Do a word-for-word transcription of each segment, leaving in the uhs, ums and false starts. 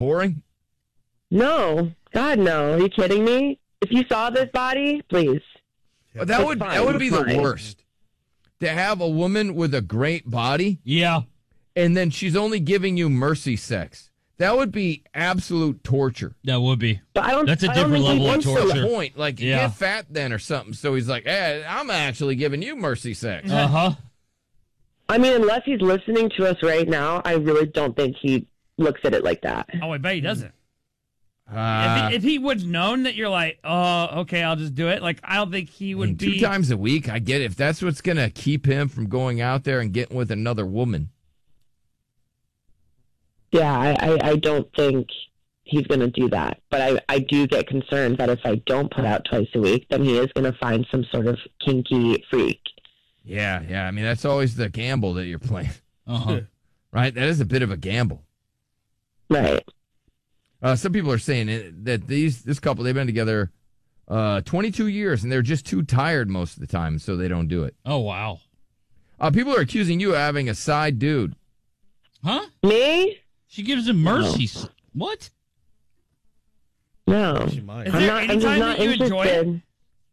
boring? No. God, no. Are you kidding me? If you saw this body, please. Well, that It's would fine. that would be It's the fine. worst. To have a woman with a great body, Yeah. and then she's only giving you mercy sex. That would be absolute torture. That would be. But I don't, That's a I don't different think he level of wants to- torture. The point, like, Yeah. get fat then or something. So he's like, hey, I'm actually giving you mercy sex. Uh huh. I mean, unless he's listening to us right now, I really don't think he looks at it like that. Oh, I bet he doesn't. Uh, if, he, if he would known that you're like, oh, okay, I'll just do it. Like, I don't think he I would mean, be. two times a week, I get it. If that's what's going to keep him from going out there and getting with another woman. Yeah, I, I, I don't think he's going to do that. But I, I do get concerned that if I don't put out twice a week, then he is going to find some sort of kinky freak. Yeah, yeah. I mean, that's always the gamble that you're playing. Uh-huh. Right? That is a bit of a gamble. Right. Uh, some people are saying it- that these this couple, they've been together uh, twenty-two years, and they're just too tired most of the time, so they don't do it. Oh, wow. Uh, people are accusing you of having a side dude. Huh? Me? She gives him mercies. What? No. She might. Is I'm there not, any I'm just time not that you enjoy it? interested.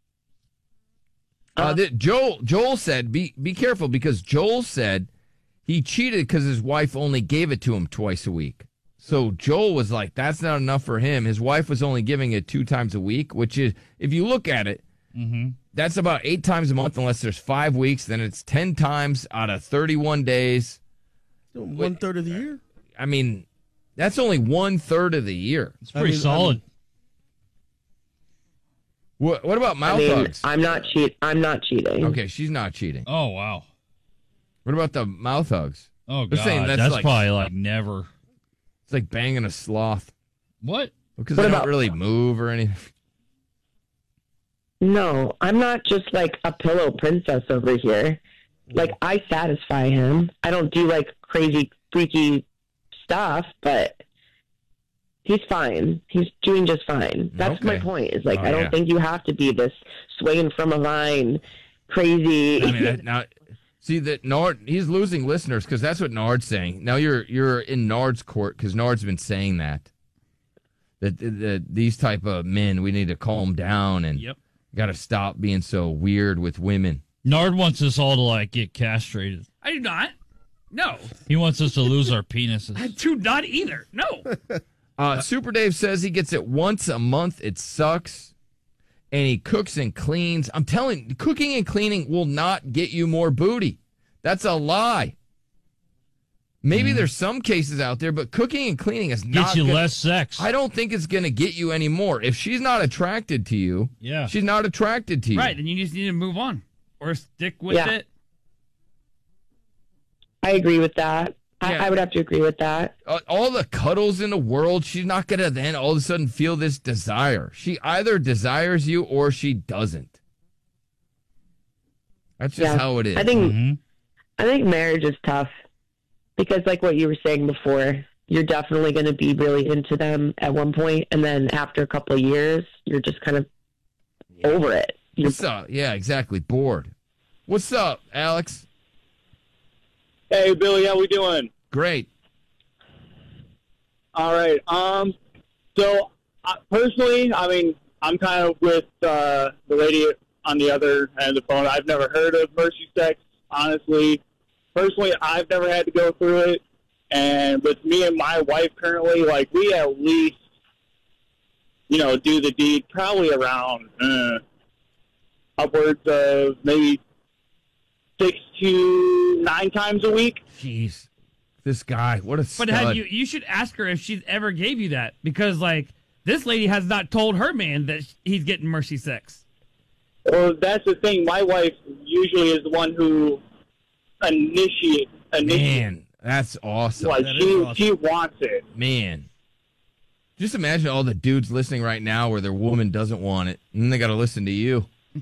Uh, that Joel Joel said, be be careful, because Joel said he cheated because his wife only gave it to him twice a week. So Joel was like, that's not enough for him. His wife was only giving it two times a week, which is, if you look at it, Mm-hmm. that's about eight times a month unless there's five weeks. Then it's ten times out of thirty-one days. One third of the year. I mean, that's only one third of the year. It's pretty I mean, solid. What, what about mouth I mean, hugs? I'm not cheat. I'm not cheating. Okay, she's not cheating. Oh, wow. What about the mouth hugs? Oh, They're God. saying That's, that's like- probably like never. It's like banging a sloth What? because What they about- don't really move or anything. No, I'm not just like a pillow princess over here. Like, I satisfy him. I don't do like crazy, freaky stuff, but he's fine. He's doing just fine. That's Okay. my point. Is like, Oh, I don't yeah. think you have to be this swaying from a vine, crazy. I mean, that, now, see that Nard, he's losing listeners because that's what Nard's saying. Now you're you're in Nard's court because Nard's been saying that that, that these type of men, we need to calm down and Yep. got to stop being so weird with women. Nard wants us all to like get castrated. I do not. No. He wants us to lose our penises. I do not either. No. Uh, Super Dave says he gets it once a month. It sucks. And he cooks and cleans. I'm telling you, cooking and cleaning will not get you more booty. That's a lie. Maybe there's some cases out there, but cooking and cleaning is not Gets you gonna- less sex. I don't think it's going to get you any more. If she's not attracted to you, Yeah. she's not attracted to you. Right. Then you just need to move on or stick with Yeah. it. I agree with that. I, Yeah. I would have to agree with that. Uh, all the cuddles in the world, she's not going to then all of a sudden feel this desire. She either desires you or she doesn't. That's just Yeah. how it is. I think hmm I think marriage is tough because, like what you were saying before, you're definitely going to be really into them at one point, and then after a couple of years, you're just kind of over it. You're, What's up? Yeah, exactly. Bored. What's up, Alex? Hey, Billy, how we doing? Great. All right. Um, so uh, personally, I mean, I'm kind of with uh, the lady on the other end of the phone. I've never heard of mercy sex, honestly. Personally, I've never had to go through it. And with me and my wife currently, like, we at least, you know, do the deed probably around uh, upwards of maybe six to nine times a week. Jeez. This guy, what a stud. But have you you should ask her if she's ever gave you that, because like this lady has not told her man that he's getting mercy sex. Well, that's the thing. My wife usually is the one who initiates. initiate. Man, that's awesome. Like, That she, is awesome. she wants it. Man. Just imagine all the dudes listening right now where their woman doesn't want it, and then they got to listen to you.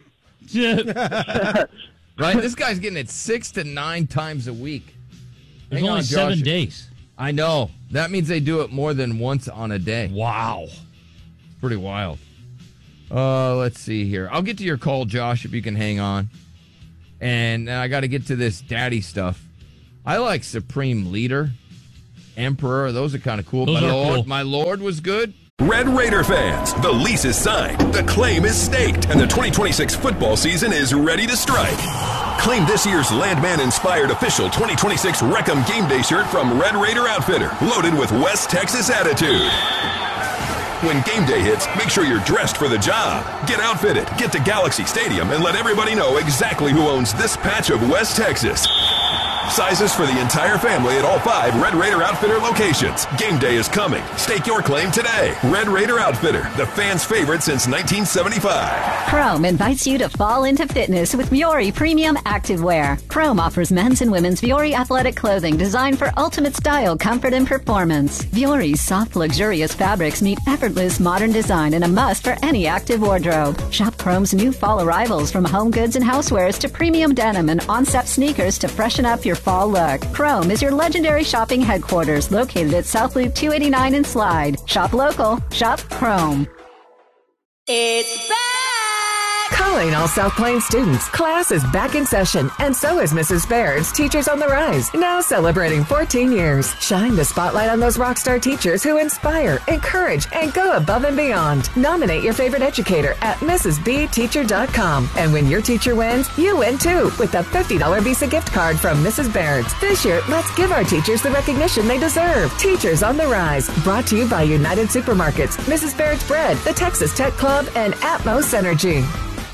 Right? This guy's getting it six to nine times a week. There's Hang only on, seven Josh. days. I know. That means they do it more than once on a day. Wow. Pretty wild. Uh, let's see here. I'll get to your call, Josh, if you can hang on. And I got to get to this daddy stuff. I like Supreme Leader. Emperor. Those are kind of cool. Those my are Lord, cool. my Lord was good. Red Raider fans, the lease is signed, the claim is staked, and the twenty twenty-six football season is ready to strike. Claim this year's Landman-inspired official twenty twenty-six Wreckham Game Day shirt from Red Raider Outfitter, loaded with West Texas attitude. When game day hits, make sure you're dressed for the job. Get outfitted, get to Galaxy Stadium, and let everybody know exactly who owns this patch of West Texas. Sizes for the entire family at all five Red Raider Outfitter locations. Game day is coming. Stake your claim today. Red Raider Outfitter, the fans' favorite since nineteen seventy-five. Chrome invites you to fall into fitness with Vuori Premium Activewear. Chrome offers men's and women's Vuori athletic clothing designed for ultimate style, comfort, and performance. Vuori's soft, luxurious fabrics meet effortless modern design and a must for any active wardrobe. Shop Chrome's new fall arrivals, from home goods and housewares to premium denim and on-step sneakers to freshen up your fall look. Chrome is your legendary shopping headquarters, located at South Loop two eighty-nine in Slide. Shop local. Shop Chrome. It's back! Calling all South Plains students. Class is back in session, and so is Missus Baird's Teachers on the Rise, now celebrating fourteen years. Shine the spotlight on those rock star teachers who inspire, encourage, and go above and beyond. Nominate your favorite educator at missus b teacher dot com. And when your teacher wins, you win too, with a fifty dollars Visa gift card from Missus Baird's. This year, let's give our teachers the recognition they deserve. Teachers on the Rise, brought to you by United Supermarkets, Missus Baird's Bread, the Texas Tech Club, and Atmos Energy.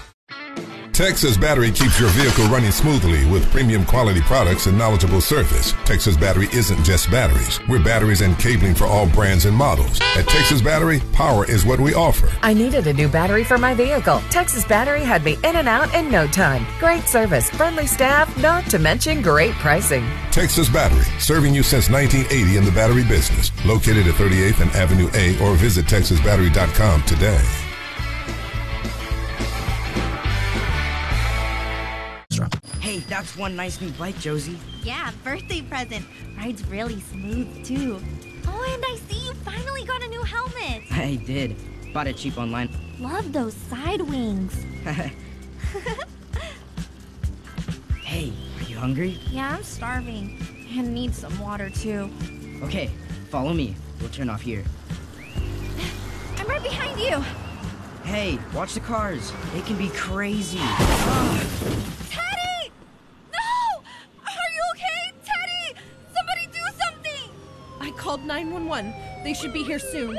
Texas Battery keeps your vehicle running smoothly with premium quality products and knowledgeable service. Texas Battery isn't just batteries. We're batteries and cabling for all brands and models. At Texas Battery, power is what we offer. I needed a new battery for my vehicle. Texas Battery had me in and out in no time. Great service, friendly staff, not to mention great pricing. Texas Battery, serving you since nineteen eighty in the battery business. Located at thirty-eighth and Avenue A, or visit texas battery dot com today. Hey, that's one nice new bike, Josie. Yeah, birthday present. Rides really smooth, too. Oh, and I see you finally got a new helmet. I did. Bought it cheap online. Love those side wings. Hey, are you hungry? Yeah, I'm starving. And need some water, too. Okay, follow me. We'll turn off here. I'm right behind you. Hey, watch the cars. They can be crazy. Teddy! No! Are you okay? Teddy! Somebody do something! I called nine one one. They should be here soon.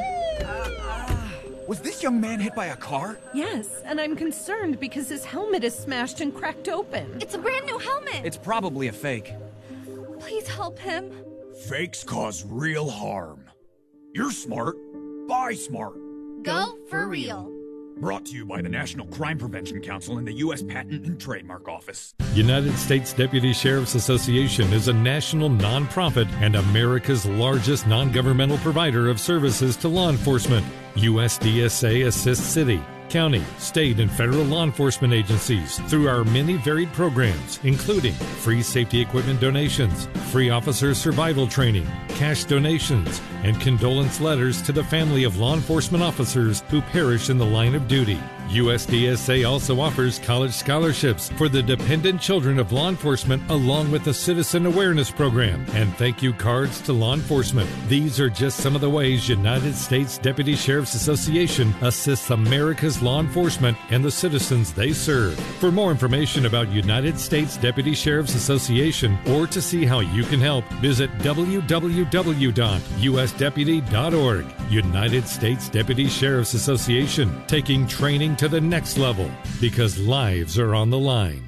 Was this young man hit by a car? Yes, and I'm concerned because his helmet is smashed and cracked open. It's a brand new helmet. It's probably a fake. Please help him. Fakes cause real harm. You're smart. Buy smart. Go for real. Brought to you by the National Crime Prevention Council and the U S Patent and Trademark Office. United States Deputy Sheriff's Association is a national nonprofit and America's largest non-governmental provider of services to law enforcement. U S D S A assists city, county, state, and federal law enforcement agencies through our many varied programs, including free safety equipment donations, free officer survival training, cash donations, and condolence letters to the family of law enforcement officers who perish in the line of duty. U S D S A also offers college scholarships for the dependent children of law enforcement, along with a citizen awareness program and thank you cards to law enforcement. These are just some of the ways United States Deputy Sheriff's Association assists America's law enforcement and the citizens they serve. For more information about United States Deputy Sheriff's Association, or to see how you can help, visit w w w dot u s deputy dot org. United States Deputy Sheriff's Association, taking training to the next level because lives are on the line.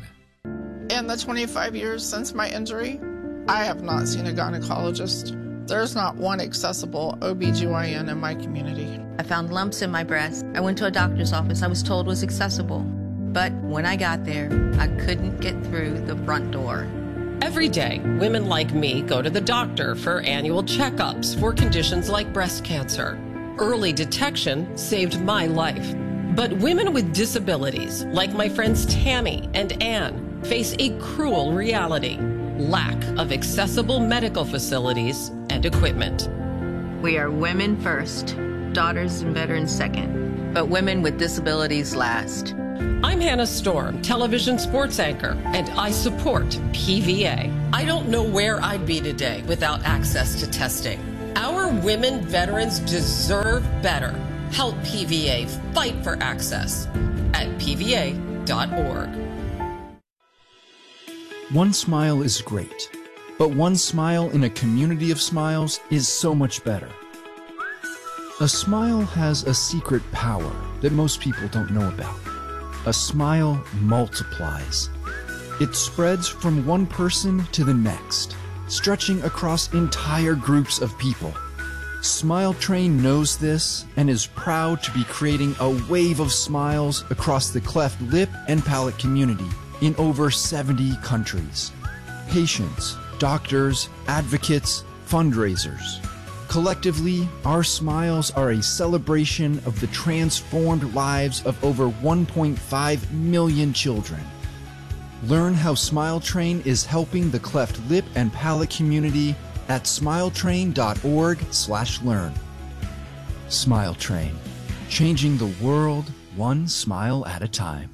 In the twenty-five years since my injury, I have not seen a gynecologist. There's not one accessible O B G Y N in my community. I found lumps in my breast. I went to a doctor's office. I was told was accessible. But when I got there, I couldn't get through the front door. Every day, women like me go to the doctor for annual checkups for conditions like breast cancer. Early detection saved my life. But women with disabilities, like my friends Tammy and Ann, face a cruel reality: lack of accessible medical facilities and equipment. We are women first, daughters and veterans second, but women with disabilities last. I'm Hannah Storm, television sports anchor, and I support P V A. I don't know where I'd be today without access to testing. Our women veterans deserve better. Help P V A fight for access at P V A dot org. One smile is great, but one smile in a community of smiles is so much better. A smile has a secret power that most people don't know about. A smile multiplies. It spreads from one person to the next, stretching across entire groups of people. Smile Train knows this and is proud to be creating a wave of smiles across the cleft lip and palate community in over seventy countries. Patients, doctors, advocates, fundraisers. Collectively, our smiles are a celebration of the transformed lives of over one point five million children. Learn how Smile Train is helping the cleft lip and palate community at smiletrain.org slash learn. Smile Train, changing the world one smile at a time.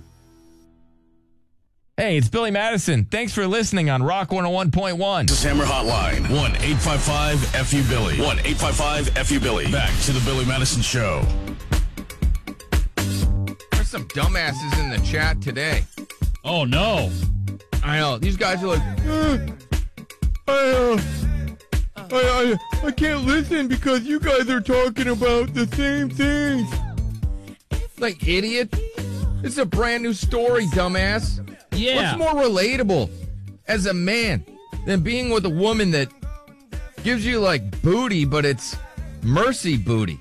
Hey, it's Billy Madison. Thanks for listening on Rock one oh one point one. This is Hammer Hotline. one eight five five F U Billy. one eight five five F U Billy. Back to the Billy Madison Show. There's some dumbasses in the chat today. Oh, no. I know. These guys are like, uh, I, uh, I, I, I can't listen because you guys are talking about the same things. Like, idiot. It's a brand new story, dumbass. Yeah. What's more relatable as a man than being with a woman that gives you, like, booty, but it's mercy booty?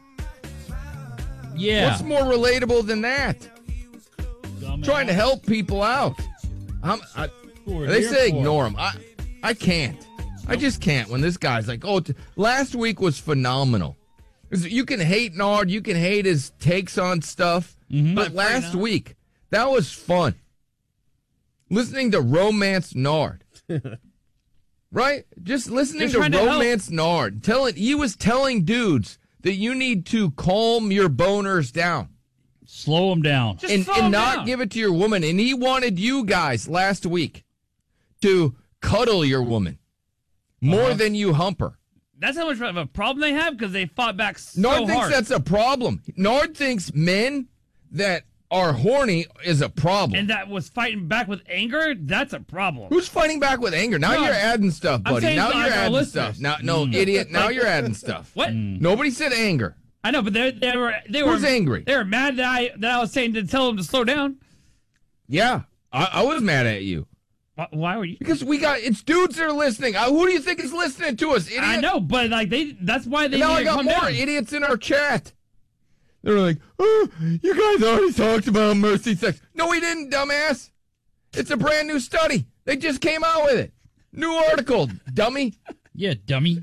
Yeah. What's more relatable than that? Dumbass. Trying to help people out. I'm, I, they say for? ignore him. I, I can't. I just can't when this guy's like, oh, t- last week was phenomenal. You can hate Nard, you can hate his takes on stuff, mm-hmm. but last week, that was fun. Listening to Romance Nard. Right? Just listening to Romance to Nard. Telling, he was telling dudes that you need to calm your boners down. Slow them down. Just and and not down. Give it to your woman. And he wanted you guys last week to cuddle your woman more uh-huh. than you hump her. That's how much of a problem they have because they fought back so Nard hard. thinks that's a problem. Nard thinks men that are horny is a problem. And that was fighting back with anger, that's a problem. Who's fighting back with anger? Now no, you're adding stuff, buddy. Now you're adding listeners. stuff. Now, no, mm. idiot. Now you're adding stuff. What? Mm. Nobody said anger. I know, but they they were they were Who's angry? They were mad that I that I was saying to tell them to slow down. Yeah, I, I was mad at you. Why were you? Because we got it's dudes that are listening. Uh, who do you think is listening to us? Idiot? I know, but like they that's why they. And now need I got to come more down. idiots in our chat. They're like, oh, you guys already talked about mercy sex. No, we didn't, dumbass. It's a brand new study. They just came out with it. New article, dummy. Yeah, dummy.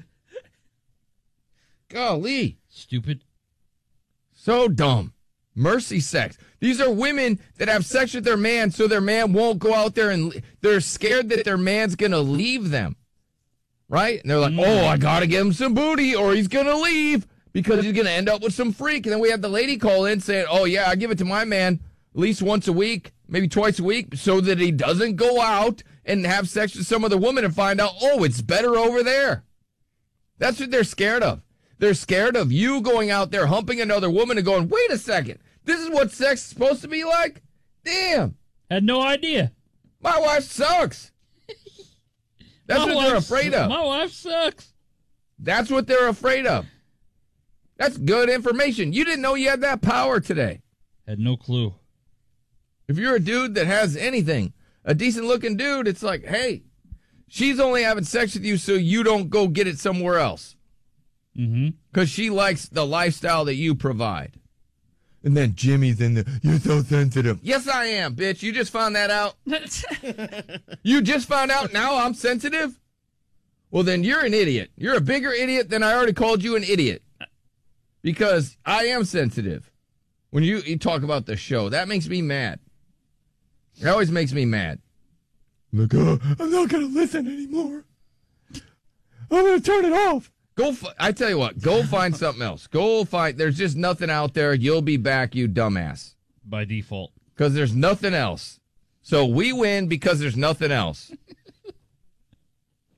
Golly. Stupid. So dumb. Mercy sex. These are women that have sex with their man so their man won't go out there and they're scared that their man's going to leave them. Right? And they're like, mm. oh, I got to give him some booty or he's going to leave. Because he's going to end up with some freak. And then we have the lady call in saying, oh, yeah, I give it to my man at least once a week, maybe twice a week, so that he doesn't go out and have sex with some other woman and find out, oh, it's better over there. That's what they're scared of. They're scared of you going out there humping another woman and going, wait a second, this is what sex is supposed to be like? Damn. Had no idea. My wife sucks. That's my what they're afraid of. My wife sucks. That's what they're afraid of. That's good information. You didn't know you had that power today. Had no clue. If you're a dude that has anything, a decent looking dude, it's like, hey, she's only having sex with you so you don't go get it somewhere else. Mm-hmm. Because she likes the lifestyle that you provide. And then Jimmy's in the, you're so sensitive. Yes, I am, bitch. You just found that out. You just found out now I'm sensitive? Well, then you're an idiot. You're a bigger idiot than I already called you an idiot. Because I am sensitive. When you, you talk about the show, that makes me mad. It always makes me mad. Like, oh, I'm not going to listen anymore. I'm going to turn it off. Go. F- I tell you what, go find something else. Go find, there's just nothing out there. You'll be back, you dumbass. By default. Because there's nothing else. So we win because there's nothing else.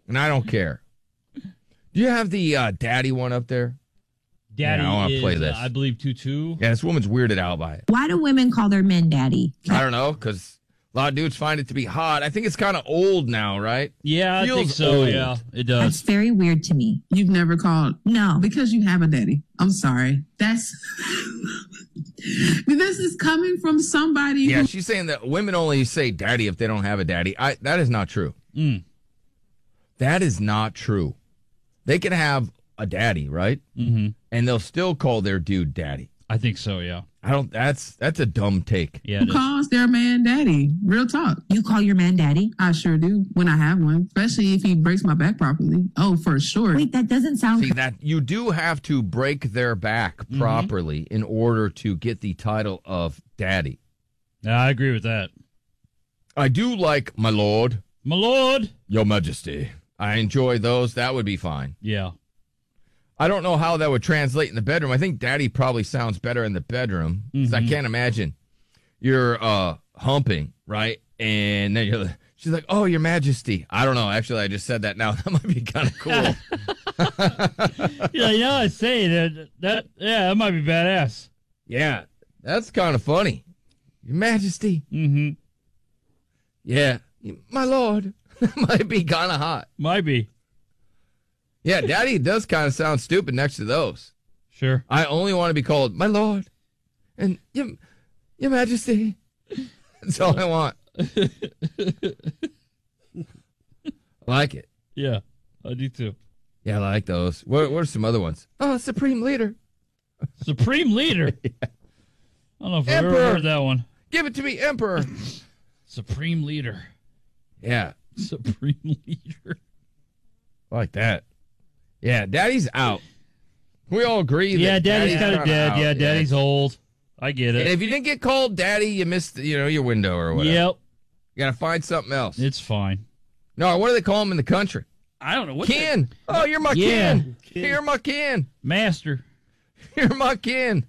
and I don't care. Do you have the uh, daddy one up there? Daddy yeah, I want to is, play this. Uh, I believe two two. Yeah, this woman's weirded out by it. Why do women call their men daddy? I don't know, because a lot of dudes find it to be hot. I think it's kind of old now, right? Yeah, I Feels think so. old. Yeah, it That's does. very weird to me. You've never called? No. Because you have a daddy. I'm sorry. That's... this is coming from somebody Yeah, who... she's saying that women only say daddy if they don't have a daddy. I That is not true. Mm. That is not true. They can have a daddy, right? Mm-hmm. And they'll still call their dude daddy. I think so, yeah. I don't, that's that's a dumb take. Yeah, Who calls their man daddy? Real talk. You call your man daddy? I sure do when I have one, especially if he breaks my back properly. Oh, for sure. Wait, that doesn't sound... See, that you do have to break their back Mm-hmm. properly in order to get the title of daddy. Yeah, I agree with that. I do like my lord. My lord. Your majesty. I enjoy those. That would be fine. Yeah. I don't know how that would translate in the bedroom. I think daddy probably sounds better in the bedroom. 'Cause I Mhm. can't imagine you're uh, humping, right? And then you're, she's like, oh, your majesty. I don't know. Actually, I just said that now. That might be kind of cool. Yeah, you know, I say that, that, yeah, that might be badass. Yeah, that's kind of funny. Your majesty. Mm-hmm. Yeah. My lord. That might be kind of hot. Might be. Yeah, daddy does kind of sound stupid next to those. Sure. I only want to be called my lord and your, your majesty. That's all I want. I like it. Yeah, I do too. Yeah, I like those. What, what are some other ones? Oh, supreme leader. Supreme leader. Yeah. I don't know if I've Emperor. ever heard that one. Give it to me, emperor. Supreme leader. Yeah. Supreme leader. I like that. Yeah, daddy's out. We all agree that Yeah, daddy's kind of kinda dead. out. Yeah, daddy's old. I get And it. if you didn't get called daddy, you missed, you know, your window or whatever. Yep. You got to find something else. It's fine. No, what do they call him in the country? I don't know what. Kin. Oh, you're my Yeah. kin. You're my kin. Master. You're my kin.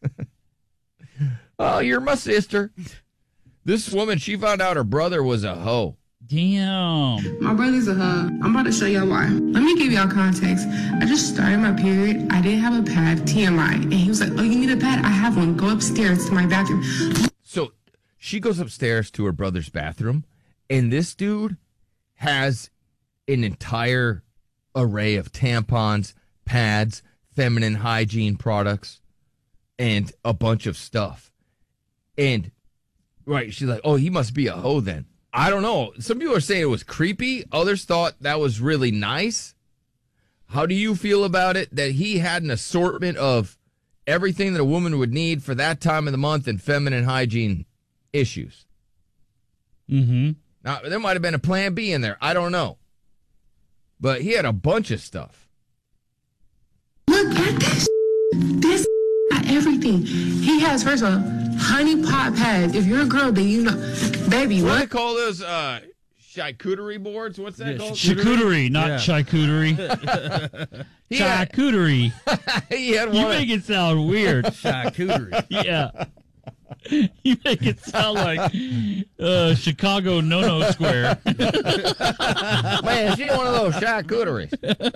Oh, you're my sister. This woman, she found out her brother was a hoe. Damn. My brother's a hug. I'm about to show y'all why. Let me give y'all context. I just started my period. I didn't have a pad, T M I. And he was like, oh, you need a pad? I have one. Go upstairs to my bathroom. So she goes upstairs to her brother's bathroom, and this dude has an entire array of tampons, pads, feminine hygiene products, and a bunch of stuff. And, right, she's like, oh, he must be a hoe then. I don't know. Some people are saying it was creepy. Others thought that was really nice. How do you feel about it that he had an assortment of everything that a woman would need for that time of the month and feminine hygiene issues? Mm-hmm. Now, there might have been a plan B in there. I don't know. But he had a bunch of stuff. Look at this. This got everything. He has, first of all, honey pot pads. If you're a girl, then you know. Baby, What do what? they call those uh, charcuterie boards? What's that Yeah, called? charcuterie, not Yeah. charcuterie. He had- Charcuterie. he had You one of- make it sound weird. Charcuterie. Yeah. You make it sound like uh, Chicago No-No Square. Man, she's one of those charcuteries.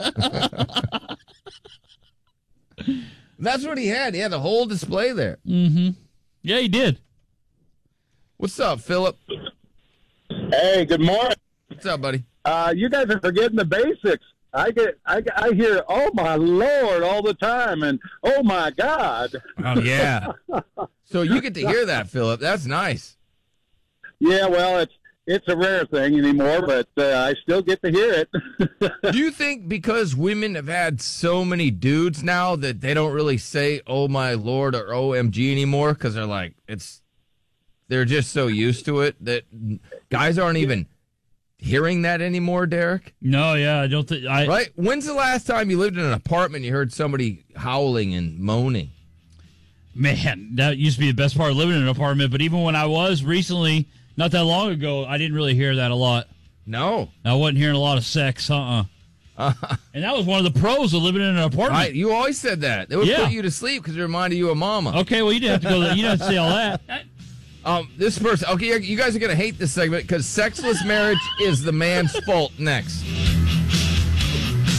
That's what he had. He had the whole display there. Mm-hmm. Yeah, he did. What's up, Philip? Hey, good morning. What's up, buddy? Uh, you guys are forgetting the basics. I get, I, I hear, oh my Lord, all the time, and oh my God. Oh yeah. So you get to hear that, Philip. That's nice. Yeah, well, it's it's a rare thing anymore, but uh, I still get to hear it. Do you think because women have had so many dudes now that they don't really say "Oh my Lord" or "O M G" anymore because they're like it's they're just so used to it that guys aren't even hearing that anymore, Derek? No, yeah, I don't think I. Right? When's the last time you lived in an apartment and you heard somebody howling and moaning? Man, that used to be the best part of living in an apartment. But even when I was recently, not that long ago, I didn't really hear that a lot. No. I wasn't hearing a lot of sex, uh-uh. Uh, and that was one of the pros of living in an apartment. Right, you always said that. They would Yeah. put you to sleep because it reminded you of mama. Okay, well, you didn't have to go there. You didn't have to say all that. Um, this person, okay, you guys are going to hate this segment because sexless marriage is the man's fault next.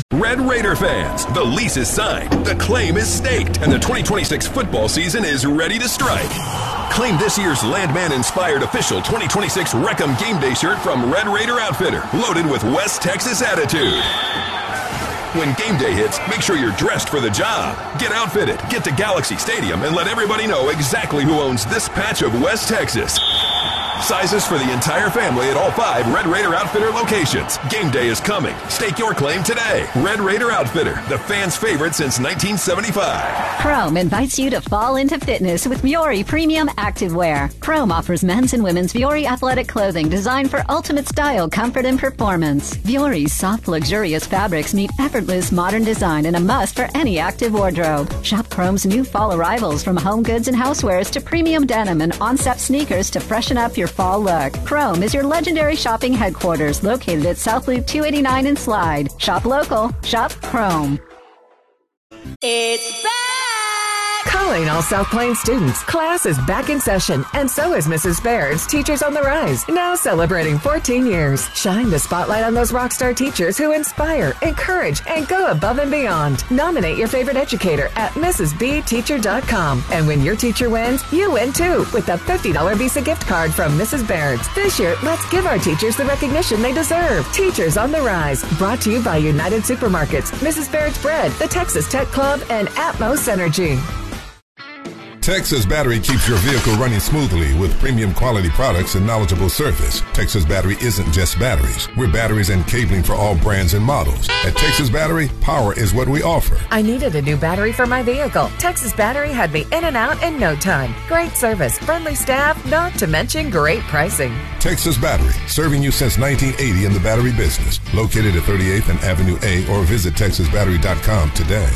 Red Raider fans, the lease is signed, the claim is staked, and the twenty twenty-six football season is ready to strike. Claim this year's Landman-inspired official twenty twenty-six Wreckham Game Day shirt from Red Raider Outfitter, loaded with West Texas attitude. When game day hits, make sure you're dressed for the job. Get outfitted, get to Galaxy Stadium, and let everybody know exactly who owns this patch of West Texas. Sizes for the entire family at all five Red Raider Outfitter locations. Game day is coming. Stake your claim today. Red Raider Outfitter, the fans' favorite since nineteen seventy-five. Chrome invites you to fall into fitness with Vuori Premium Activewear. Chrome offers men's and women's Vuori athletic clothing designed for ultimate style, comfort, and performance. Vuori's soft, luxurious fabrics meet effortless modern design and a must for any active wardrobe. Shop Chrome's new fall arrivals, from home goods and housewares to premium denim and on-step sneakers to freshen up your fall look. Chrome is your legendary shopping headquarters, located at South Loop two eighty-nine in Slide. Shop local. Shop Chrome. It's back! Calling all South Plains students. Class is back in session, and so is Missus Baird's Teachers on the Rise, now celebrating fourteen years. Shine the spotlight on those rock star teachers who inspire, encourage, and go above and beyond. Nominate your favorite educator at missus b teacher dot com. And when your teacher wins, you win too, with a fifty dollars Visa gift card from Missus Baird's. This year, let's give our teachers the recognition they deserve. Teachers on the Rise, brought to you by United Supermarkets, Missus Baird's Bread, the Texas Tech Club, and Atmos Energy. Texas Battery keeps your vehicle running smoothly with premium quality products and knowledgeable service. Texas Battery isn't just batteries. We're batteries and cabling for all brands and models. At Texas Battery, power is what we offer. I needed a new battery for my vehicle. Texas Battery had me in and out in no time. Great service, friendly staff, not to mention great pricing. Texas Battery, serving you since nineteen eighty in the battery business. Located at thirty-eighth and Avenue A, or visit texas battery dot com today.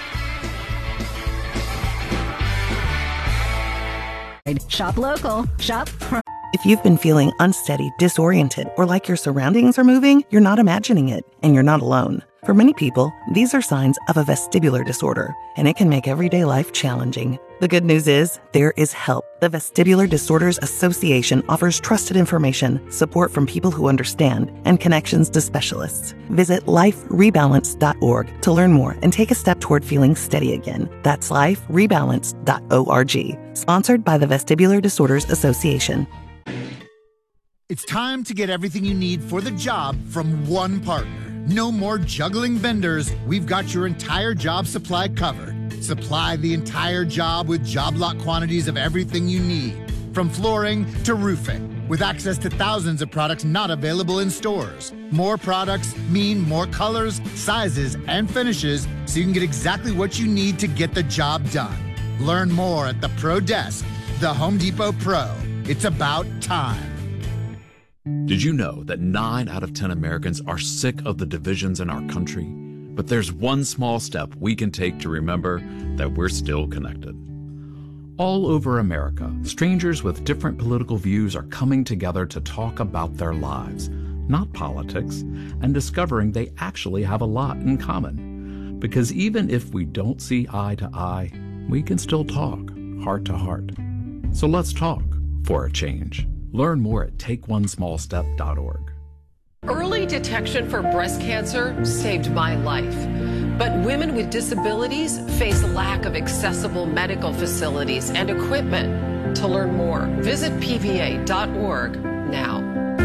Shop local. Shop Chrome. If you've been feeling unsteady, disoriented, or like your surroundings are moving, you're not imagining it, and you're not alone. For many people, these are signs of a vestibular disorder, and it can make everyday life challenging. The good news is, there is help. The Vestibular Disorders Association offers trusted information, support from people who understand, and connections to specialists. Visit life rebalance dot org to learn more and take a step toward feeling steady again. That's life rebalance dot org. Sponsored by the Vestibular Disorders Association. It's time to get everything you need for the job from one partner. No more juggling vendors. We've got your entire job supply covered. Supply the entire job with job lot quantities of everything you need, from flooring to roofing, with access to thousands of products not available in stores. More products mean more colors, sizes, and finishes, so you can get exactly what you need to get the job done. Learn more at the Pro Desk, the Home Depot Pro. It's about time. Did you know that nine out of ten Americans are sick of the divisions in our country? But there's one small step we can take to remember that we're still connected. All over America, strangers with different political views are coming together to talk about their lives, not politics, and discovering they actually have a lot in common. Because even if we don't see eye to eye, we can still talk heart to heart. So let's talk for a change. Learn more at take one small step dot org. Early detection for breast cancer saved my life. But women with disabilities face lack of accessible medical facilities and equipment. To learn more, visit P V A dot org now.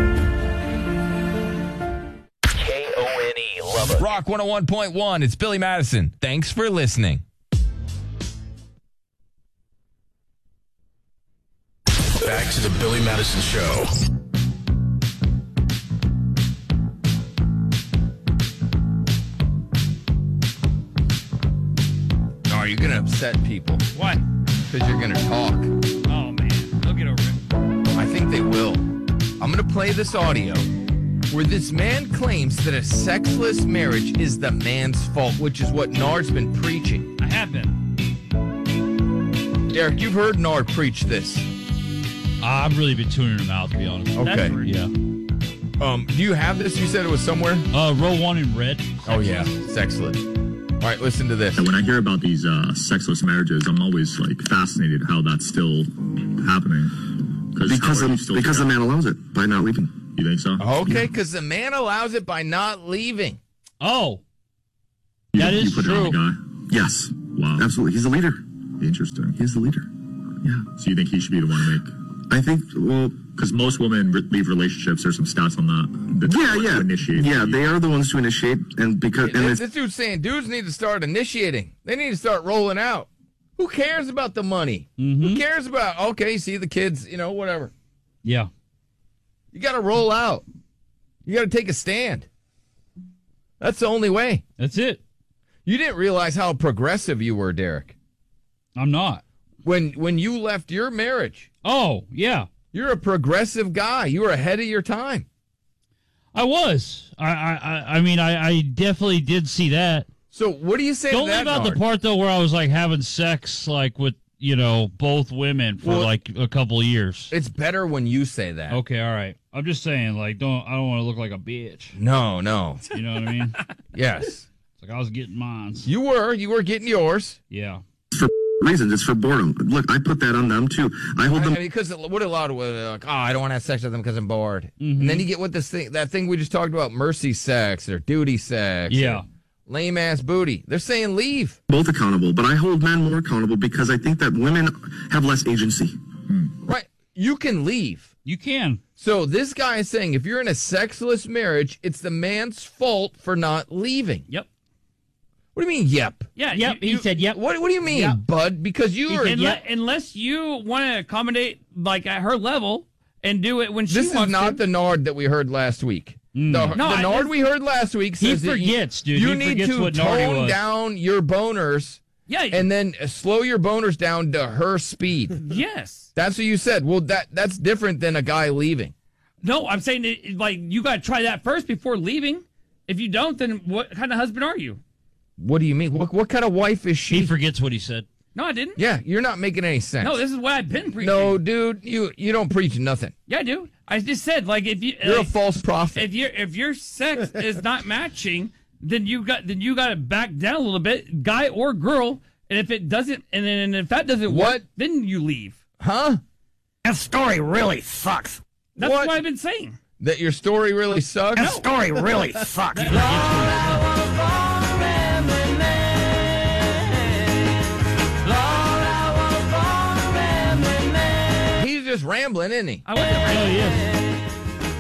K O N E, love it. Rock one oh one point one, it's Billy Madison. Thanks for listening. Back to the Billy Madison Show. Oh, you're going to upset people. What? Because you're going to talk. Oh, man. They'll get over it. I think they will. I'm going to play this audio where this man claims that a sexless marriage is the man's fault, which is what Nard's been preaching. I have been. Derek, you've heard Nard preach this. I've really been tuning them out, to be honest. Okay. Yeah. Um, do you have this? You said it was somewhere? Uh, row one in red. Sexless. Oh, yeah. Sexless. All right, listen to this. And when I hear about these uh, sexless marriages, I'm always like fascinated how that's still happening. Because the, still because the man allows it by not leaving. You think so? Okay, because the man allows it by not leaving. Oh. That you, is you put true. It on the guy. Yes. Wow. Absolutely. He's the leader. Interesting. He's the leader. Yeah. So you think he should be the one to make? I think, well... Because most women re- leave relationships. There's some stats on that. that Yeah, yeah. To initiate. Yeah, they are the ones to initiate. And because and this, it's, this dude's saying dudes need to start initiating. They need to start rolling out. Who cares about the money? Mm-hmm. Who cares about, okay, see the kids, you know, whatever. Yeah. You got to roll out. You got to take a stand. That's the only way. That's it. You didn't realize how progressive you were, Derek. I'm not. When when you left your marriage. Oh, yeah. You're a progressive guy. You were ahead of your time. I was. I I, I mean, I, I definitely did see that. So what do you say Don't to that, leave out Nard? the part, though, where I was, like, having sex, like, with, you know, both women for, Well, like, a couple of years. It's better when you say that. Okay, all right. I'm just saying, like, don't I don't want to look like a bitch. No, no. You know what I mean? Yes. It's like I was getting mine. You were. You were getting yours. Yeah. for reasons. It's for boredom. Look, I put that on them, too. I hold them... I mean, because what a lot of women are like, oh, I don't want to have sex with them because I'm bored. Mm-hmm. And then you get what this thing, that thing we just talked about, mercy sex or duty sex. Yeah. Lame ass booty. They're saying leave. Both accountable, but I hold men more accountable because I think that women have less agency. Right. You can leave. You can. So this guy is saying if you're in a sexless marriage, it's the man's fault for not leaving. Yep. What do you mean, yep? Yeah. Yep, you- he you- said yep. What What do you mean, Yep. bud? Because you are. Unless, unless you want to accommodate, like, at her level and do it when she This is wants not to. the Nard that we heard last week. Mm. The, No, the I- Nard we heard last week He says that you- forgets, dude. You He need forgets to what Nardi tone was. down your boners. Yeah. And then slow your boners down to her speed. Yes. That's what you said. Well, that that's different than a guy leaving. No, I'm saying, it, like, you got to try that first before leaving. If you don't, then what kind of husband are you? What do you mean? What what kind of wife is she? He forgets what he said. No, I didn't. Yeah, you're not making any sense. No, this is what I've been preaching. No, dude, you you don't preach nothing. Yeah, I do. I just said, like, if you You're like, a false prophet. if your if your sex is not matching, then you got then you got to back down a little bit, guy or girl. And if it doesn't, and then if that doesn't What? work, then you leave. Huh? That story really sucks. That's What? what I've been saying. That your story really sucks? That story really sucks. He's just rambling, isn't he? I wasn't Oh, ready. yes.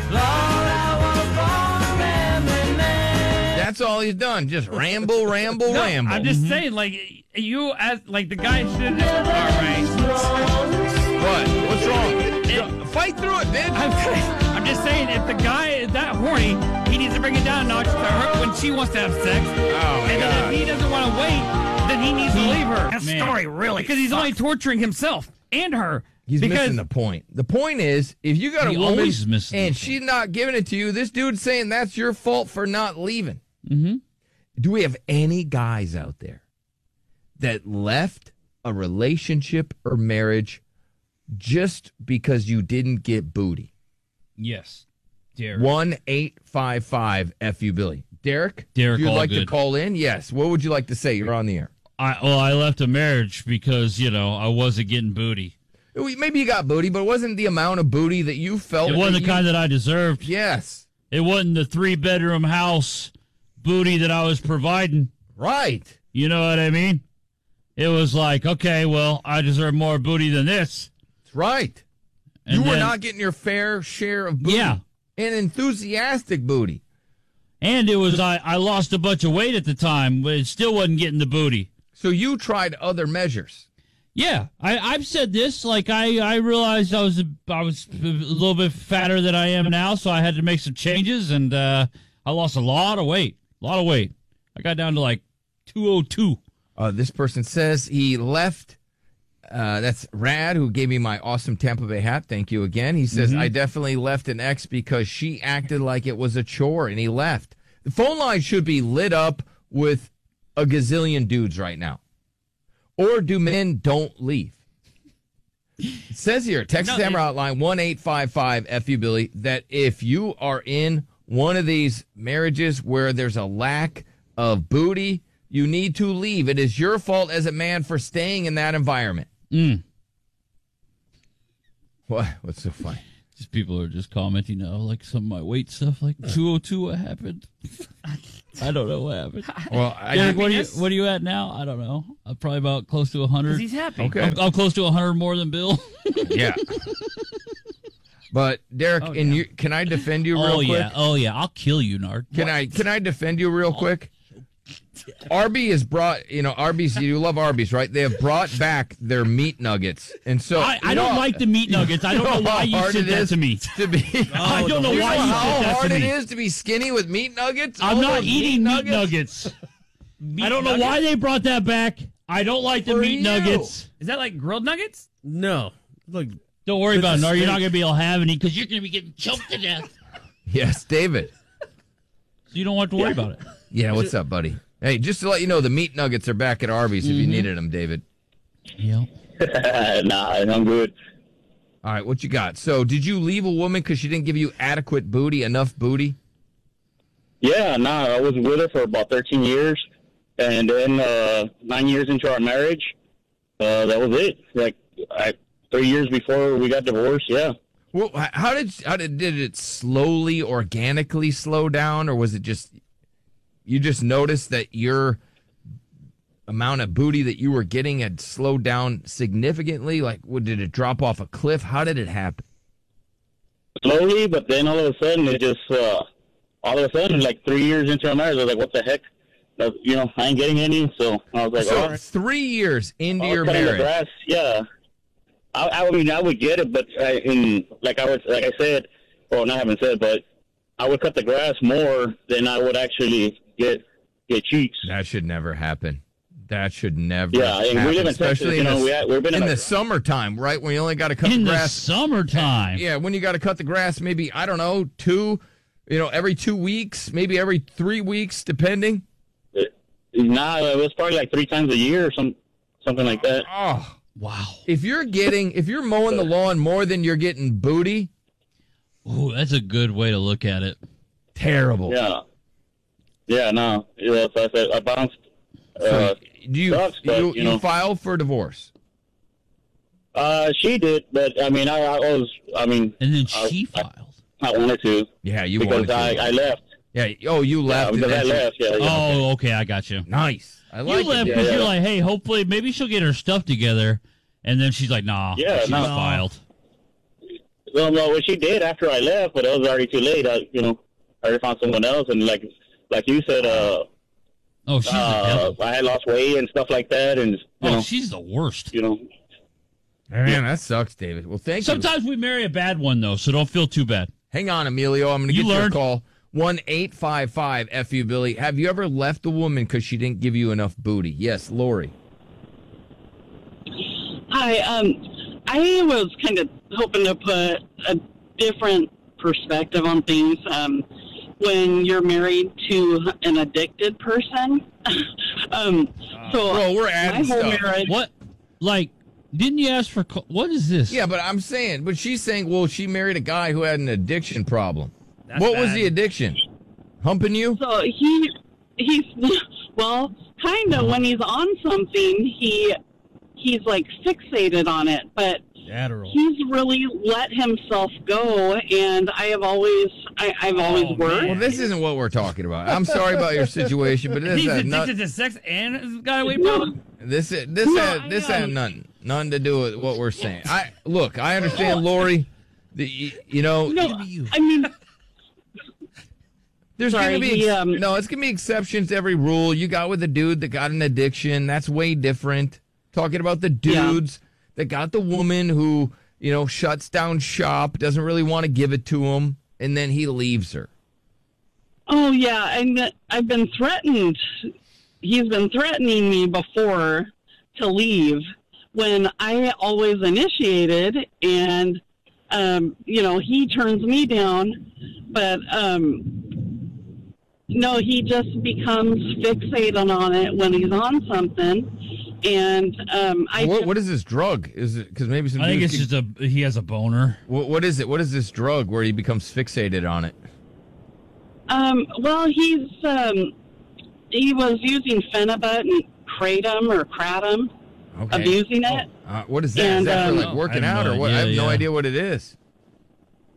That's all he's done. Just ramble, ramble, No, ramble. I'm just saying, like, you as like the guy should. All right. What? What's wrong? Fight through it, bitch. I'm, I'm just saying, if the guy is that horny, he needs to bring it down a notch to her when she wants to have sex. Oh, my and then God. if he doesn't want to wait, then he needs to leave her. That Man. story really Because he's sucks. only torturing himself and her. He's because missing the point. The point is, if you got a He woman always misses the and point. she's not giving it to you, this dude's saying that's your fault for not leaving. Mm-hmm. Do we have any guys out there that left a relationship or marriage just because you didn't get booty? Yes. Derek. one eight five five F U Billy. Derek? Derek, if you'd all like to good. call in? Yes. What would you like to say? You're on the air. I well, I left a marriage because, you know, I wasn't getting booty. Maybe you got booty, but it wasn't the amount of booty that you felt. It wasn't that the you- kind that I deserved. Yes. It wasn't the three bedroom house booty that I was providing. Right. You know what I mean? It was like, okay, well, I deserve more booty than this. That's right. And you were then- not getting your fair share of booty. Yeah. And enthusiastic booty. And it was, I, I lost a bunch of weight at the time, but it still wasn't getting the booty. So you tried other measures. Yeah, I, I've said this. Like I, I realized I was a, I was a little bit fatter than I am now, so I had to make some changes, and uh, I lost a lot of weight. A lot of weight. I got down to like two oh two. Uh, this person says he left. Uh, that's Rad, who gave me my awesome Tampa Bay hat. Thank you again. He says, Mhm. I definitely left an ex because she acted like it was a chore, and he left. The phone line should be lit up with a gazillion dudes right now. Or do men don't leave? It says here, Texas No, Hammer it- Hotline, one eight five five F U Billy, that if you are in one of these marriages where there's a lack of booty, you need to leave. It is your fault as a man for staying in that environment. Mm. What? What's so funny? Just people are just commenting now, like some of my weight stuff, like two oh two. What happened? I don't know what happened. Well, I Derek, what are you what are you at now? I don't know. I'm probably about close to one hundred. 'Cause he's happy. Okay. I'm, I'm close to one hundred more than Bill. Yeah. But Derek, Oh, and yeah. you, can I defend you real oh quick? yeah, oh yeah, I'll kill you, Nard. Can I can I defend you real quick? Arby has brought, you know, Arby's, you love Arby's, right? They have brought back their meat nuggets. And so I, I you don't know- like the meat nuggets. I don't know, why how you hard said it that is to me. To be, I don't know You why know you how said that hard to it me. is to be skinny with meat nuggets? I'm All not those eating meat nuggets? nuggets. Meat I don't know nuggets? why they brought that back. I don't like the For meat you. nuggets. Is that like grilled nuggets? No. Look, Don't worry It's about it, a Nard. You're not steak. going to be able to have any because you're going to be getting choked to death. Yes, David. So you don't have to worry about it. Yeah, what's up, buddy? Hey, just to let you know, the meat nuggets are back at Arby's if you needed them, David. Yeah. Nah, I'm good. All right, what you got? So, did you leave a woman because she didn't give you adequate booty, enough booty? Yeah, nah, I was with her for about thirteen years, and then uh, nine years into our marriage, uh, that was it. Like, I, three years before we got divorced, yeah. Well, h- how did how did did it slowly, organically slow down, or was it just you just noticed that your amount of booty that you were getting had slowed down significantly? Like, what, did it drop off a cliff? How did it happen? Slowly, but then all of a sudden, it just, uh, all of a sudden, like three years into our marriage, I was like, what the heck? Uh, you know, I ain't getting any, so I was like, So all right. three years into I was your cutting the marriage. grass, yeah. I, I mean, I would get it, but I, in like I was, like I said, well, not having said, but I would cut the grass more than I would actually get get cheeks. That should never happen. That should never. Yeah, and we happen, live in Texas, especially you in know, the, we had- we've been in in a- the summertime, right? When you only got to cut In the the grass. summertime. Yeah, when you got to cut the grass, maybe I don't know, two, you know, every two weeks, maybe every three weeks, depending. Nah, it was probably like three times a year or some something like that. Oh, wow! If you're getting, if you're mowing the lawn more than you're getting booty, Ooh, that's a good way to look at it. Terrible. Yeah, yeah, no, yeah. So I said I bounced. Uh, So do you sucks, but, you, you you know. filed for divorce? Uh, she did, but I mean, I, I was, I mean, and then she I, filed. I, I wanted to. Yeah, you because wanted to. I, I left. Yeah. Oh, you left. because and I then she- left. Yeah. yeah. Oh, okay, I got you. Nice. I like you left it. because Yeah, you're yeah. like, hey, hopefully, maybe she'll get her stuff together, and then she's like, nah, Yeah, she's no. filed. Well, no, what she did after I left, but it was already too late. I, you know, I already found someone else, and like, like you said, uh, oh, she's the uh, devil. I had lost weight and stuff like that, and you Oh, know, she's the worst. you know, Man, that sucks, David. Well, thank you. Sometimes we marry a bad one, though, so don't feel too bad. Hang on, Emilio. I'm going to You get you a learned. call. one eight five five F U Billy. Have you ever left a woman because she didn't give you enough booty? Yes, Lori. Hi, um, I was kind of hoping to put a different perspective on things. Um, when you're married to an addicted person, um, so Bro, we're my adding whole stuff. marriage. What? Like, didn't you ask for, co- what is this? Yeah, but I'm saying, but she's saying, well, she married a guy who had an addiction problem. That's what was bad. the addiction? Humping you? So he, he's well, kind of when he's on something, he he's like fixated on it, but Adderall. he's really let himself go, and I have always, I, I've always Oh, worked. Well, this isn't what we're talking about. I'm sorry about your situation, but this He's had addicted not, to sex and has got a weight problem. this this No, had I, this had um, nothing nothing to do with what we're saying. I look, I understand, Lori. The, you, you know, No, I mean, There's Sorry, gonna be he, um, no. It's gonna be exceptions to every rule. You got with a dude that got an addiction. That's way different. Talking about the dudes that got the woman who you know shuts down shop, doesn't really want to give it to him, and then he leaves her. oh yeah, and I've been threatened. He's been threatening me before to leave when I always initiated, and um, you know he turns me down, but um, no, he just becomes fixated on it when he's on something, and um, I. What, what is this drug? Is it because maybe some? I think dudes it's could- just a, he has a boner. What, what is it? What is this drug where he becomes fixated on it? Um, well, he's um, he was using Phenibut and Kratom or Kratom, Okay. abusing it. Uh, what is that? And, is that for um, like working I have out no or what? I idea, have no yeah. idea what it is.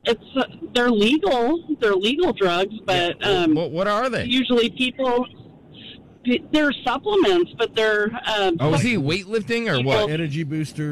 it's uh, they're legal. They're legal drugs, but Yeah. um, What, what are they? usually people. They're supplements, but they're. Um, Oh, is he weightlifting or what? Energy booster.